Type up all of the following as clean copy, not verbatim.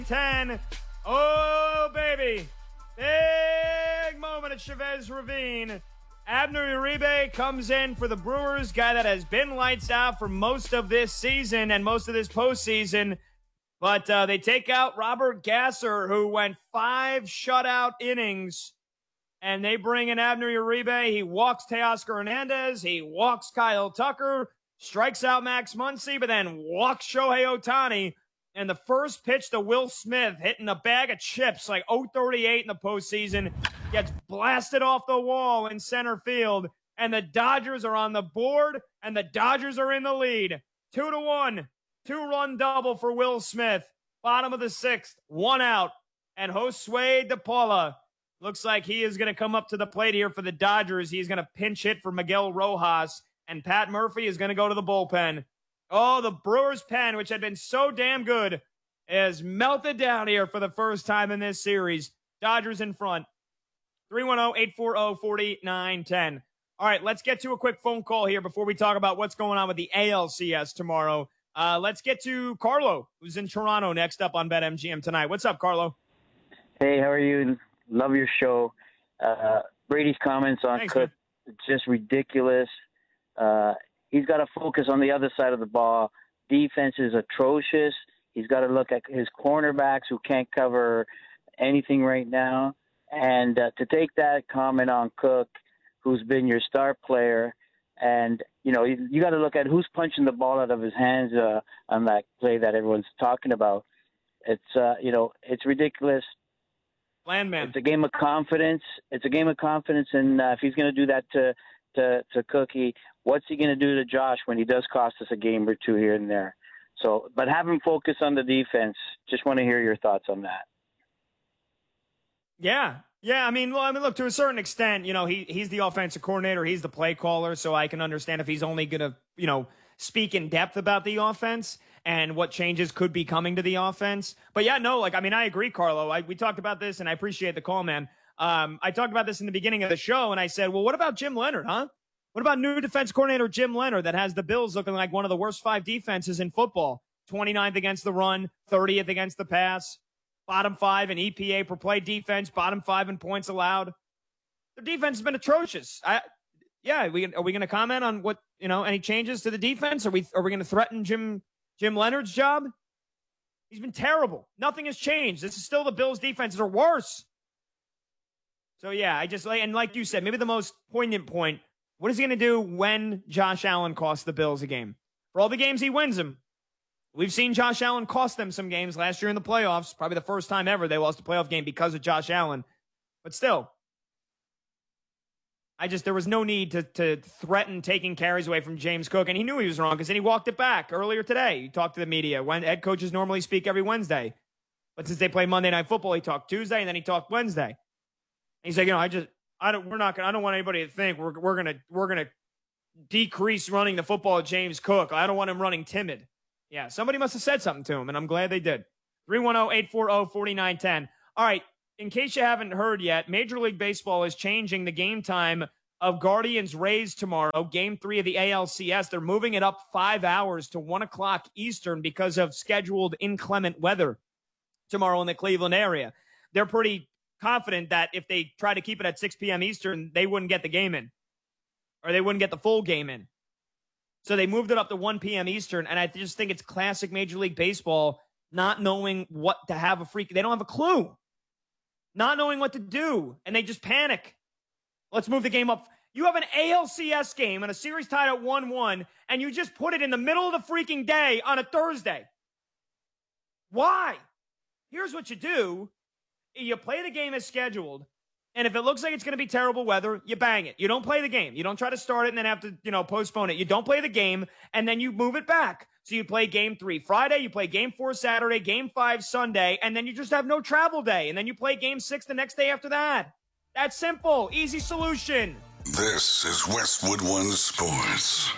10. Oh, baby. Big moment at Chavez Ravine. Abner Uribe comes in for the Brewers, guy that has been lights out for most of this season and most of this postseason. But they take out Robert Gasser, who went 5 shutout innings. And they bring in Abner Uribe. He walks Teoscar Hernandez. He walks Kyle Tucker. Strikes out Max Muncy, but then walks Shohei Ohtani. And the first pitch to Will Smith, hitting a bag of chips like 038 in the postseason, gets blasted off the wall in center field. And the Dodgers are on the board, and the Dodgers are in the lead. 2-1. 2-run double for Will Smith. Bottom of the 6th, 1 out. And Josue De Paula looks like he is going to come up to the plate here for the Dodgers. He's going to pinch hit for Miguel Rojas. And Pat Murphy is going to go to the bullpen. Oh, the Brewers' pen, which had been so damn good, is melted down here for the first time in this series. Dodgers in front. 310-840-4910. All right, let's get to a quick phone call here before we talk about what's going on with the ALCS tomorrow. Let's get to Carlo, who's in Toronto, next up on BetMGM tonight. What's up, Carlo? Hey, how are you? Love your show. Brady's comments on Cook, just ridiculous. He's got to focus on the other side of the ball. Defense is atrocious. He's got to look at his cornerbacks who can't cover anything right now. And to take that comment on Cook, who's been your star player, and, you know, you got to look at who's punching the ball out of his hands on that play that everyone's talking about. It's, it's ridiculous. Landman. It's a game of confidence. And if he's going to do that to Cookie, what's he going to do to Josh when he does cost us a game or two here and there? So, but have him focus on the defense. Just want to hear your thoughts on that. Yeah. I mean, look, to a certain extent, you know, he's the offensive coordinator. He's the play caller. So I can understand if he's only going to, you know, speak in depth about the offense and what changes could be coming to the offense. But yeah, no, like, I mean, I agree, Carlo. We talked about this, and I appreciate the call, man. I talked about this in the beginning of the show, and I said, well, what about Jim Leonard, huh? What about new defense coordinator Jim Leonard that has the Bills looking like one of the worst 5 defenses in football? 29th against the run, 30th against the pass, bottom 5 in EPA per play defense, bottom 5 in points allowed. Their defense has been atrocious. Are we going to comment on what, you know, any changes to the defense? Are we going to threaten Jim Leonard's job? He's been terrible. Nothing has changed. This is still the Bills' defenses are worse. So yeah, and like you said, maybe the most poignant point, what is he going to do when Josh Allen costs the Bills a game? For all the games he wins them, we've seen Josh Allen cost them some games last year in the playoffs. Probably the first time ever they lost a playoff game because of Josh Allen. But still, there was no need to threaten taking carries away from James Cook. And he knew he was wrong because then he walked it back earlier today. He talked to the media when head coaches normally speak every Wednesday. But since they play Monday Night Football, he talked Tuesday and then he talked Wednesday. And he's like, you know, I don't want anybody to think we're gonna decrease running the football at James Cook. I don't want him running timid. Yeah, somebody must have said something to him, and I'm glad they did. 310-840-4910. All right, in case you haven't heard yet, Major League Baseball is changing the game time of Guardians-Rays tomorrow, Game 3 of the ALCS. They're moving it up 5 hours to 1 o'clock Eastern because of scheduled inclement weather tomorrow in the Cleveland area. They're pretty confident that if they try to keep it at 6 p.m. Eastern, they wouldn't get the game in, or they wouldn't get the full game in. So they moved it up to 1 p.m. Eastern, and I just think it's classic Major League Baseball not knowing what to have they don't have a clue. Not knowing what to do, and they just panic. Let's move the game up. You have an ALCS game and a series tied at 1-1, and you just put it in the middle of the freaking day on a Thursday. Why? Here's what you do. You play the game as scheduled, and if it looks like it's going to be terrible weather, you bang it. You don't play the game. You don't try to start it and then have to, postpone it. You don't play the game, and then you move it back. So you play Game 3 Friday, you play Game 4 Saturday, Game 5 Sunday, and then you just have no travel day, and then you play Game 6 the next day after that. That's simple. Easy solution. This is Westwood One Sports.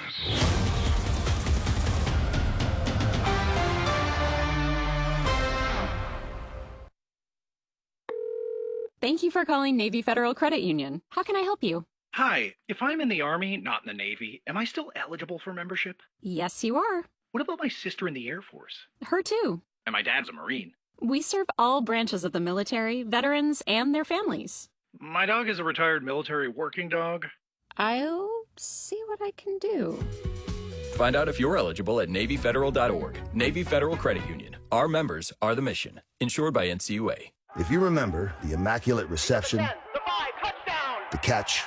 Thank you for calling Navy Federal Credit Union. How can I help you? Hi, if I'm in the Army, not in the Navy, am I still eligible for membership? Yes, you are. What about my sister in the Air Force? Her too. And my dad's a Marine. We serve all branches of the military, veterans, and their families. My dog is a retired military working dog. I'll see what I can do. Find out if you're eligible at NavyFederal.org. Navy Federal Credit Union. Our members are the mission. Insured by NCUA. If you remember the immaculate reception, the catch,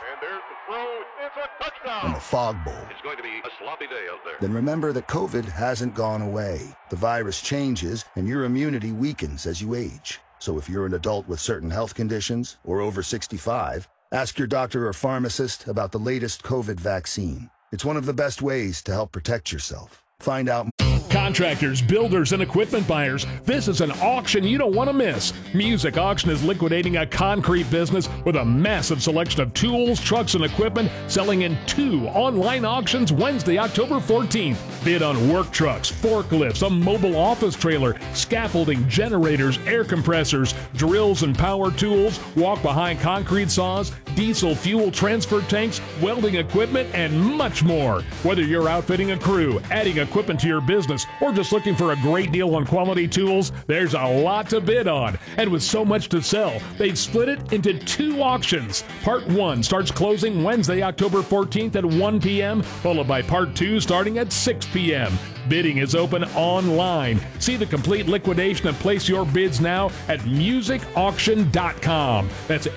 and the fog bowl, it's going to be a sloppy day out there. Then remember that COVID hasn't gone away. The virus changes, and your immunity weakens as you age. So if you're an adult with certain health conditions or over 65, ask your doctor or pharmacist about the latest COVID vaccine. It's one of the best ways to help protect yourself. Find out. Contractors, builders, and equipment buyers, this is an auction you don't want to miss. Music Auction is liquidating a concrete business with a massive selection of tools, trucks, and equipment selling in 2 online auctions Wednesday, October 14th. Bid on work trucks, forklifts, a mobile office trailer, scaffolding, generators, air compressors, drills and power tools, walk-behind concrete saws, diesel fuel transfer tanks, welding equipment, and much more. Whether you're outfitting a crew, adding equipment to your business, or just looking for a great deal on quality tools, there's a lot to bid on. And with so much to sell, they've split it into 2 auctions. Part 1 starts closing Wednesday, October 14th at 1 p.m., followed by Part 2 starting at 6 p.m. Bidding is open online. See the complete liquidation and place your bids now at musicauction.com. That's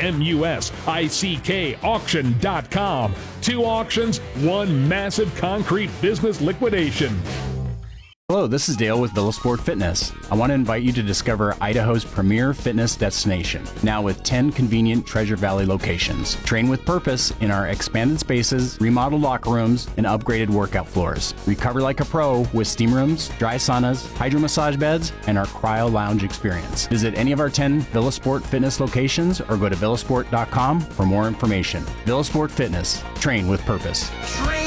MUSICK auction.com. 2 auctions, 1 massive concrete business liquidation. Hello, this is Dale with Villasport Fitness. I want to invite you to discover Idaho's premier fitness destination, now with 10 convenient Treasure Valley locations. Train with purpose in our expanded spaces, remodeled locker rooms, and upgraded workout floors. Recover like a pro with steam rooms, dry saunas, hydro massage beds, and our cryo lounge experience. Visit any of our 10 Villasport Fitness locations or go to villasport.com for more information. Villasport Fitness. Train with purpose.